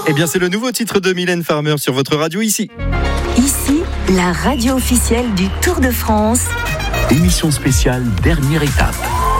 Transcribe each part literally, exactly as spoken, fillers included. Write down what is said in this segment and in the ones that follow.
Eh bien, c'est le nouveau titre de Mylène Farmer sur votre radio ici. Ici, la radio officielle du Tour de France. Émission spéciale, dernière étape.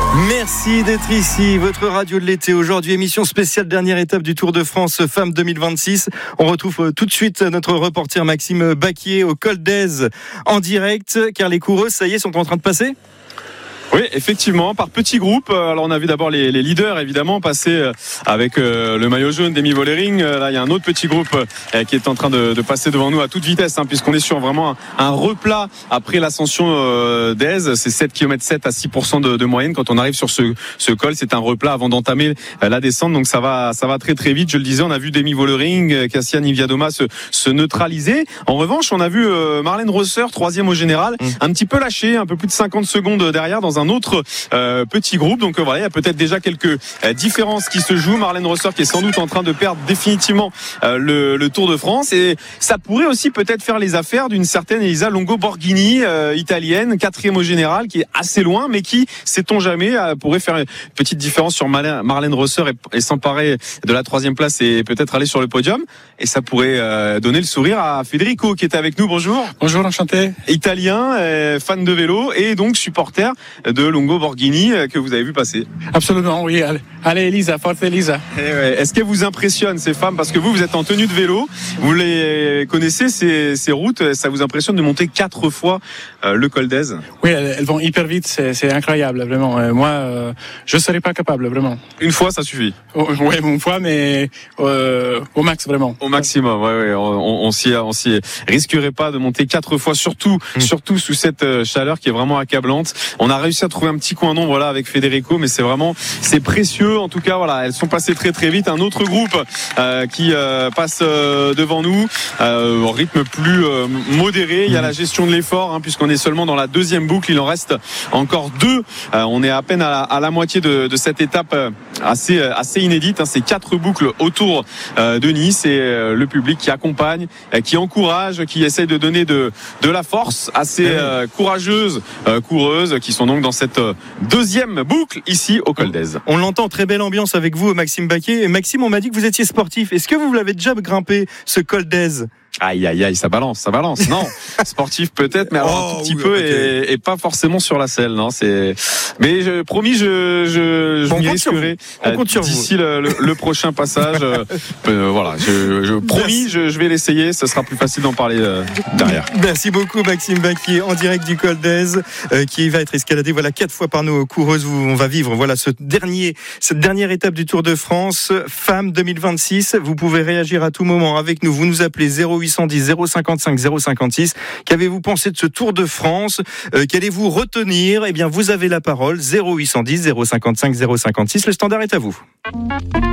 Merci d'être ici, votre radio de l'été. Aujourd'hui, émission spéciale, dernière étape du Tour de France Femmes deux mille vingt-six. On retrouve tout de suite notre reporter Maxime Baquier au Col d'Èze en direct, car les coureuses, ça y est, sont en train de passer. Oui, effectivement, par petits groupes. Alors on a vu d'abord les, les leaders, évidemment, passer avec euh, le maillot jaune d'Emi Vollering. Là, il y a un autre petit groupe euh, qui est en train de, de passer devant nous à toute vitesse, hein, puisqu'on est sur vraiment un, un replat après l'ascension euh, d'Èze. C'est sept virgule sept kilomètres à six pour cent de, de moyenne. Quand on arrive sur ce, ce col, c'est un replat avant d'entamer euh, la descente. Donc ça va, ça va très très vite. Je le disais, on a vu d'Emi Vollering, euh, Cassia Niewiadoma se, se neutraliser. En revanche, on a vu euh, Marlène Rosser, troisième au général, mmh. un petit peu lâché, un peu plus de cinquante secondes derrière dans un autre euh, petit groupe. Donc euh, voilà, il y a peut-être déjà quelques euh, différences qui se jouent. Marlène Rosser qui est sans doute en train de perdre définitivement euh, le, le Tour de France, et ça pourrait aussi peut-être faire les affaires d'une certaine Elisa Longo Borghini, euh, italienne, quatrième au général, qui est assez loin, mais qui, sait-on jamais, euh, pourrait faire une petite différence sur Marlène, Marlène Rosser et, et s'emparer de la troisième place et peut-être aller sur le podium. Et ça pourrait euh, donner le sourire à Federico qui était avec nous. Bonjour. Bonjour, enchanté. Italien, euh, fan de vélo et donc supporter de Longo Borghini euh, que vous avez vu passer. Absolument, oui. Allez, allez Elisa, forte Elisa. Et ouais. Est-ce qu'elles vous impressionnent, ces femmes? Parce que vous, vous êtes en tenue de vélo, vous les connaissez, ces, ces routes. Ça vous impressionne de monter quatre fois euh, le Col d'Èze? Oui, elles, elles vont hyper vite, c'est, c'est incroyable, vraiment. Euh, moi, euh, je ne serais pas capable, vraiment. Une fois, ça suffit? Oh, oui, une fois, mais euh, au max, vraiment. Au maximum, ouais, ouais. On, on s'y, on s'y risquerait pas de monter quatre fois, surtout, mmh. surtout sous cette chaleur qui est vraiment accablante. On a réussi à trouver un petit coin d'ombre là avec Federico, mais c'est vraiment, c'est précieux. En tout cas, voilà, elles sont passées très très vite. Un autre groupe euh, qui euh, passe euh, devant nous, euh, au rythme plus euh, modéré. Il y a la gestion de l'effort, hein, puisqu'on est seulement dans la deuxième boucle. Il en reste encore deux. Euh, on est à peine à la, à la moitié de, de cette étape assez, assez inédite. Hein. C'est quatre boucles autour euh, de Nice, et euh, le public qui accompagne, euh, qui encourage, qui essaye de donner de, de la force à ces euh, courageuses euh, coureuses qui sont donc dans cette euh, deuxième boucle ici au Col d'Èze. On l'entend, très belle ambiance avec vous, Maxime Baquier. Et Maxime, on m'a dit que vous étiez sportif. Est-ce que vous l'avez déjà grimpé, ce Col d'Èze? Aïe, aïe, aïe, ça balance, ça balance. Non, sportif peut-être, mais alors oh, un tout petit oui, peu okay. et, et pas forcément sur la selle. Non, c'est. Mais je, promis, je, je, je m'y risquerai euh, d'ici le, le, le prochain passage. euh, euh, voilà, je, je promis, je, je vais l'essayer. Ce sera plus facile d'en parler euh, derrière. Merci beaucoup, Maxime Baquier, en direct du Col d'Èze, euh, qui va être escaladé voilà quatre fois par nos coureuses. Où on va vivre voilà ce dernier, cette dernière étape du Tour de France, Femmes deux mille vingt-six. Vous pouvez réagir à tout moment avec nous. Vous nous appelez zéro huit cent dix zéro cinquante-cinq zéro cinquante-six. Qu'avez-vous pensé de ce Tour de France? euh, Qu'allez-vous retenir? Eh bien, vous avez la parole. Zéro huit cent dix zéro cinquante-cinq zéro cinquante-six. Le standard est à vous.